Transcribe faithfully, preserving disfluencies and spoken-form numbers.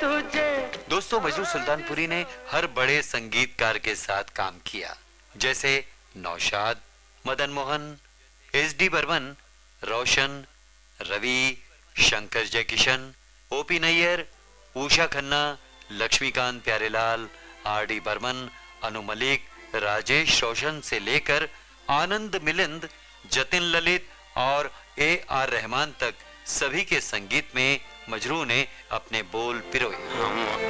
तुझे। दोस्तों, मजरू सुल्तानपुरी ने हर बड़े संगीतकार के साथ काम किया, जैसे नौशाद, मदन मोहन, एस डी बर्मन, रोशन, Ravi, Shankar Jaikishan, OP Nayyar, Usha Khanna, Laxmikant Pyarelal, R D Burman, Anu Malik, Rajesh रोशन से लेकर आनंद मिलिंद, जतिन ललित और ए आर रहमान तक सभी के संगीत में मजरू ने अपने बोल पिरोए।